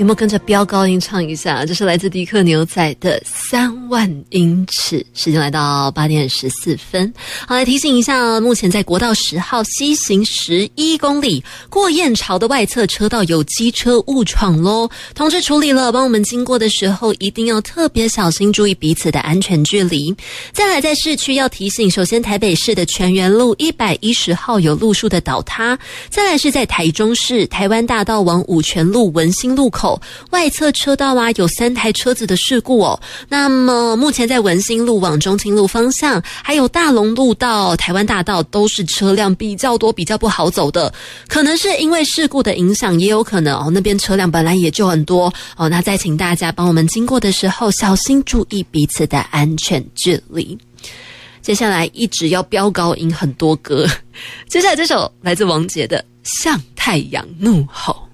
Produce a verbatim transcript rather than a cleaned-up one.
有没有跟着飙高音唱一下？这是来自迪克牛仔的三万英尺。时间来到八点十四分，好，来提醒一下，目前在国道十号西行十一公里过燕巢的外侧车道有机车误闯咯，通知处理了，帮我们经过的时候一定要特别小心，注意彼此的安全距离。再来在市区要提醒，首先台北市的泉源路一百一十号有路树的倒塌，再来是在台中市台湾大道往五泉路文心路口外侧车道啊，有三台车子的事故哦。那么目前在文心路往中清路方向，还有大龙路到台湾大道都是车辆比较多，比较不好走的。可能是因为事故的影响，也有可能哦，那边车辆本来也就很多哦。那再请大家帮我们经过的时候，小心注意彼此的安全距离。接下来一直要飙高音很多歌，接下来这首来自王杰的《向太阳怒吼》。